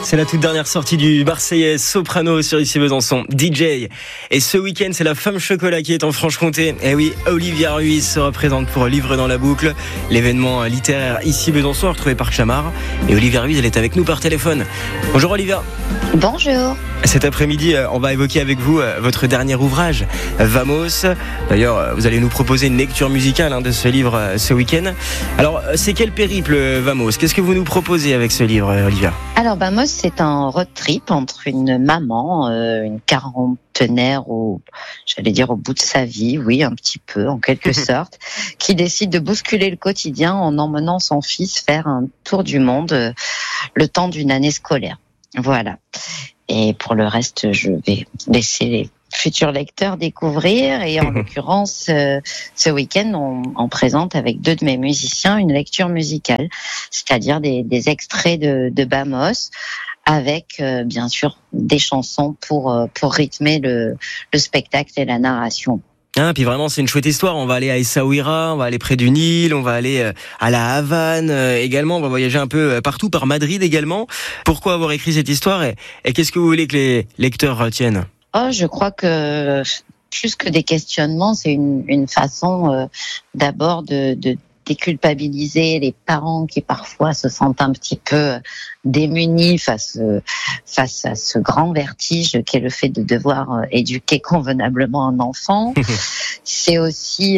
C'est la toute dernière sortie du Marseillais soprano sur Ici Besançon, DJ. Et ce week-end, c'est la femme chocolat qui est en Franche-Comté. Et oui, Olivia Ruiz se représente pour Livre dans la boucle, l'événement littéraire Ici Besançon, retrouvé par Chamard. Et Olivia Ruiz, elle est avec nous par téléphone. Bonjour Olivia. Bonjour. Cet après-midi, on va évoquer avec vous votre dernier ouvrage, Vamos. D'ailleurs, vous allez nous proposer une lecture musicale de ce livre ce week-end. Alors, c'est quel périple, Vamos? Qu'est-ce que vous nous proposez avec ce livre, Olivia? Alors, Vamos, c'est un road trip entre une maman, une quarantenaire, j'allais dire au bout de sa vie, oui, un petit peu, en quelque sorte, qui décide de bousculer le quotidien en emmenant son fils faire un tour du monde le temps d'une année scolaire. Voilà. Et pour le reste, je vais laisser les futurs lecteurs découvrir. Et en l'occurrence, ce week-end, on présente avec deux de mes musiciens une lecture musicale, c'est-à-dire des extraits de Vamos, avec bien sûr des chansons pour rythmer le spectacle et la narration. Puis vraiment, c'est une chouette histoire. On va aller à Essaouira, on va aller près du Nil, on va aller à la Havane également. On va voyager un peu partout, par Madrid également. Pourquoi avoir écrit cette histoire et qu'est-ce que vous voulez que les lecteurs retiennent? Je crois que plus que des questionnements, c'est une façon d'abord de déculpabiliser les parents qui parfois se sentent un petit peu démunis face à ce grand vertige qu'est le fait de devoir éduquer convenablement un enfant. C'est aussi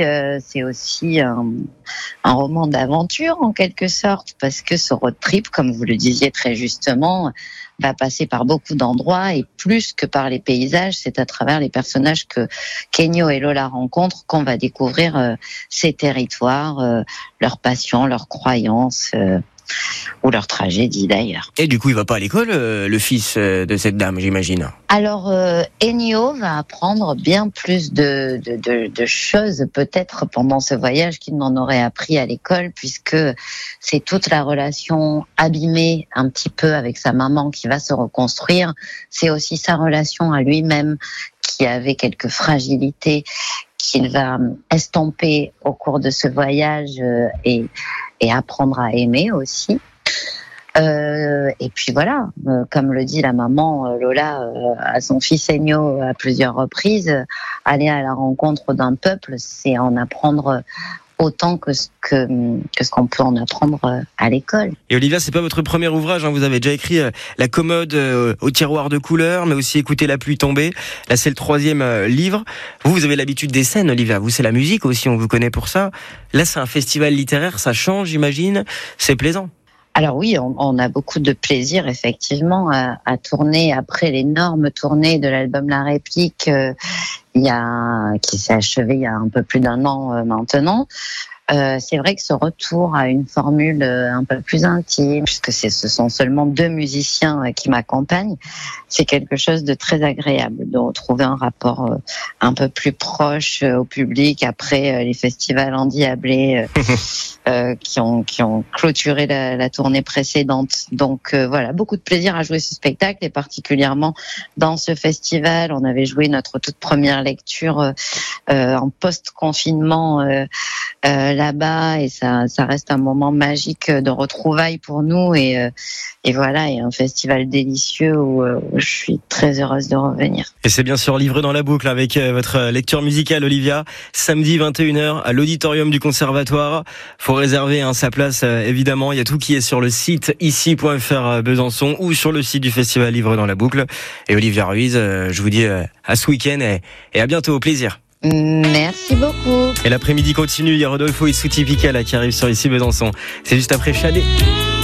un roman d'aventure en quelque sorte, parce que ce road trip, comme vous le disiez très justement, va passer par beaucoup d'endroits et plus que par les paysages, c'est à travers les personnages que Kenyo et Lola rencontrent qu'on va découvrir ces territoires, leurs passions, leurs croyances ou leurs tragédies d'ailleurs. Et du coup, il va pas à l'école, le fils de cette dame, j'imagine. Alors, Ennio va apprendre bien plus de choses peut-être pendant ce voyage qu'il n'en aurait appris à l'école, puisque c'est toute la relation abîmée un petit peu avec sa maman qui va se reconstruire. C'est aussi sa relation à lui-même qui avait quelques fragilités qu'il va estomper au cours de ce voyage et apprendre à aimer aussi. Et puis voilà, comme le dit la maman Lola à son fils Ennio à plusieurs reprises, aller à la rencontre d'un peuple, c'est en apprendre autant que ce qu'on peut en apprendre à l'école. Et Olivia, c'est pas votre premier ouvrage, vous avez déjà écrit La commode au tiroir de couleurs, mais aussi Écouter la pluie tomber. Là, c'est le 3e livre. Vous avez l'habitude des scènes, Olivia. Vous, c'est la musique aussi, on vous connaît pour ça. Là, c'est un festival littéraire, ça change, j'imagine. C'est plaisant. Alors oui, on a beaucoup de plaisir effectivement à tourner après l'énorme tournée de l'album La Réplique qui s'est achevée il y a un peu plus d'un an maintenant. C'est vrai que ce retour à une formule un peu plus intime, puisque ce sont seulement 2 musiciens qui m'accompagnent, c'est quelque chose de très agréable de retrouver un rapport un peu plus proche au public après les festivals endiablés qui ont clôturé la tournée précédente. Donc voilà, beaucoup de plaisir à jouer ce spectacle et particulièrement dans ce festival. On avait joué notre toute première lecture en post-confinement là-bas et ça reste un moment magique de retrouvailles pour nous et voilà, et un festival délicieux où je suis très heureuse de revenir. Et c'est bien sûr Livre dans la boucle avec votre lecture musicale, Olivia, samedi 21h à l'auditorium du Conservatoire. Faut réserver sa place évidemment, il y a tout qui est sur le site ici.fr Besançon ou sur le site du festival Livre dans la boucle. Et Olivia Ruiz, je vous dis à ce week-end et à bientôt, au plaisir. Merci beaucoup. Et l'après-midi continue, il y a Rodolfo Issouti Picala qui arrive sur Ici Besançon. C'est juste après Chadé.